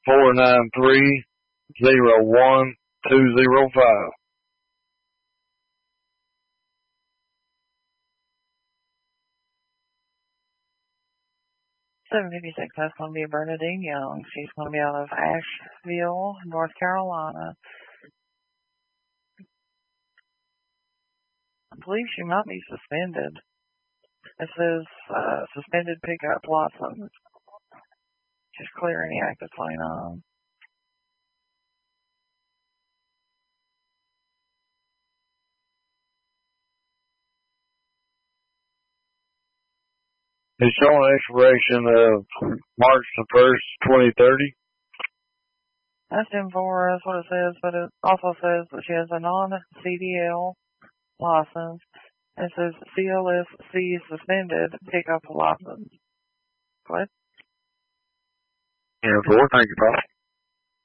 493-01205. 756, that's going to be Bernadine Young. She's going to be out of Asheville, North Carolina. I believe she might be suspended. It says suspended pickup license. She's clearing the active lane on. It's showing expiration of March the 1st, 2030. That's M4, that's what it says, but it also says that she has a non-CDL license. It says CLSC suspended pickup license. What? Yeah, 4, thank you, Bob.